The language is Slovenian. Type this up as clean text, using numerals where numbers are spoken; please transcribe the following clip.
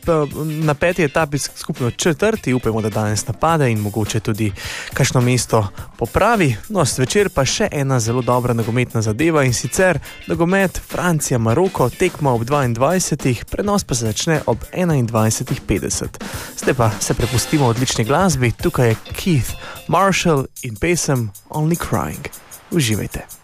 na 5. etapi skupno 4., upajmo, da danes napade in mogoče tudi kakšno mesto popravi. No, zvečer pa še ena zelo dobra nogometna zadeva, in sicer nogomet Francija-Maroko, tekma ob 22., prenos pa se začne ob 21:50. Zdaj pa se prepustimo odlični glasbi, tukaj je Keith Marshall in pesem Only Crying. Uživajte.